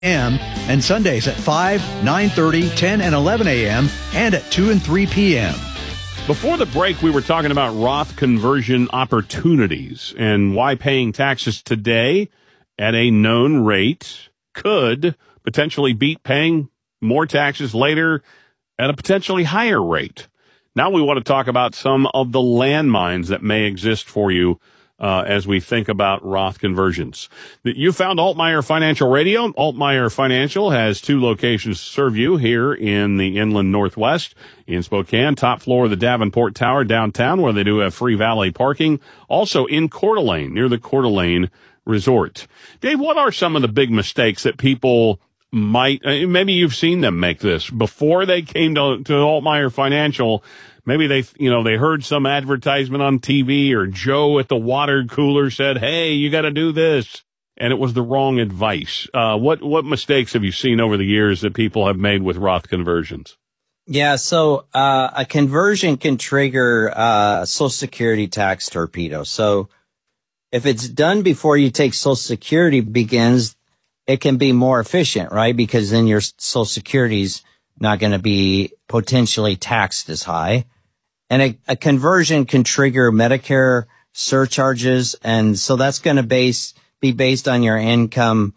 a.m. and Sundays at 5, 9:30, 10, and 11 a.m. and at 2 and 3 p.m. Before the break, we were talking about Roth conversion opportunities and why paying taxes today at a known rate could potentially beat paying more taxes later at a potentially higher rate. Now we want to talk about some of the landmines that may exist for you as we think about Roth conversions. You found Altmeyer Financial Radio. Altmeyer Financial has 2 locations to serve you here in the inland Northwest, in Spokane, top floor of the Davenport Tower downtown, where they do have free valet parking. Also in Coeur d'Alene, near the Coeur d'Alene Resort. Dave, what are some of the big mistakes that people might, maybe you've seen them make this before they came to Altmeyer Financial? Maybe they heard some advertisement on TV, or Joe at the water cooler said, "Hey, you got to do this," and it was the wrong advice. What mistakes have you seen over the years that people have made with Roth conversions? Yeah, so a conversion can trigger a Social Security tax torpedo. So if it's done before you take Social Security begins, it can be more efficient, right? Because then your Social Security's not going to be potentially taxed as high. And a conversion can trigger Medicare surcharges. And so that's going to be based on your income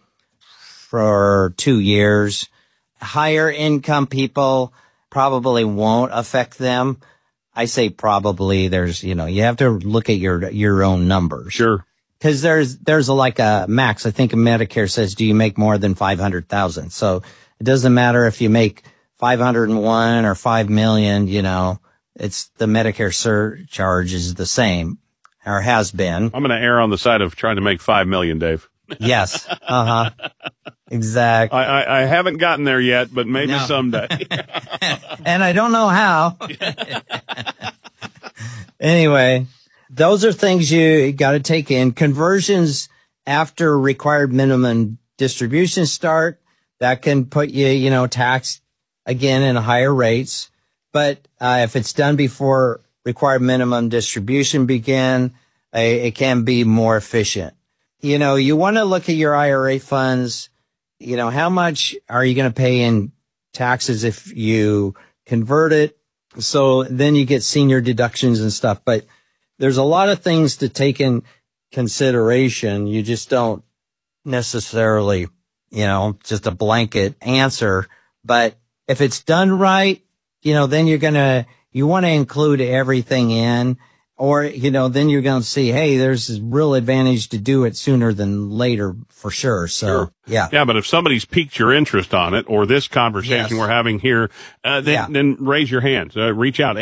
for 2 years. Higher income people probably won't affect them. I say probably. You have to look at your own numbers. Sure. Cause there's like a max. I think Medicare says, do you make more than 500,000? So it doesn't matter if you make 501 or 5 million, it's the Medicare surcharge is the same, or has been. I'm going to err on the side of trying to make 5 million, Dave. Yes. Exactly. I haven't gotten there yet, but maybe someday. And I don't know how. Anyway, those are things you got to take in. Conversions after required minimum distribution start, that can put you, taxed again in higher rates. But if it's done before required minimum distribution begin, it can be more efficient. You want to look at your IRA funds. How much are you going to pay in taxes if you convert it? So then you get senior deductions and stuff. But there's a lot of things to take in consideration. You just don't necessarily, just a blanket answer. But if it's done right, then you want to include everything in, or, then you're going to see, hey, there's a real advantage to do it sooner than later for sure. So, sure. Yeah. Yeah, but if somebody's piqued your interest on it, or this conversation we're having here, then raise your hand. Reach out,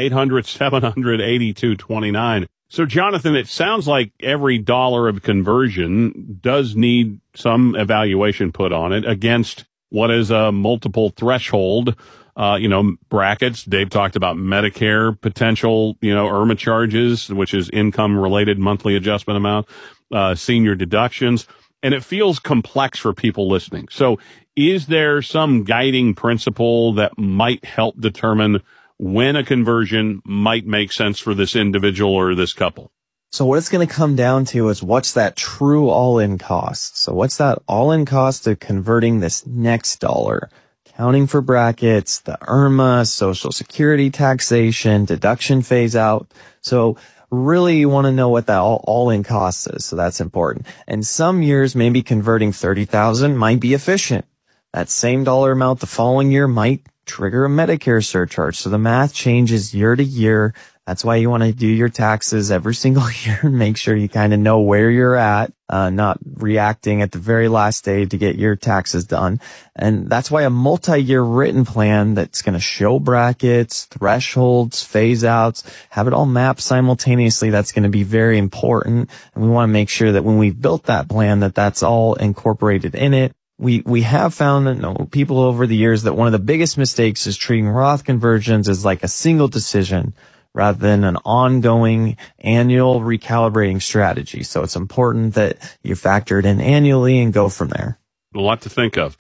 800-700-8229. So, Jonathan, it sounds like every dollar of conversion does need some evaluation put on it against what is a multiple threshold, brackets. Dave talked about Medicare potential, IRMA charges, which is income related monthly adjustment amount, senior deductions. And it feels complex for people listening. So is there some guiding principle that might help determine when a conversion might make sense for this individual or this couple? So what it's going to come down to is what's that true all-in cost? So what's that all-in cost of converting this next dollar? Counting for brackets, the IRMA, Social Security taxation, deduction phase out. So really you want to know what that all-in cost is. So that's important. And some years, maybe converting 30,000 might be efficient. That same dollar amount the following year might trigger a Medicare surcharge. So the math changes year to year. That's why you want to do your taxes every single year and make sure you kind of know where you're at, not reacting at the very last day to get your taxes done. And that's why a multi-year written plan that's going to show brackets, thresholds, phase outs, have it all mapped simultaneously, that's going to be very important. And we want to make sure that when we've built that plan, that that's all incorporated in it. We have found people over the years that one of the biggest mistakes is treating Roth conversions as like a single decision, rather than an ongoing annual recalibrating strategy. So it's important that you factor it in annually and go from there. A lot to think of.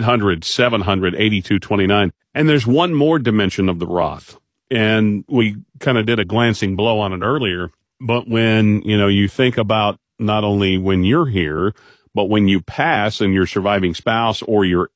800-700-8229. And there's one more dimension of the Roth. And we kind of did a glancing blow on it earlier. But when, you think about not only when you're here, But when you pass and your surviving spouse or your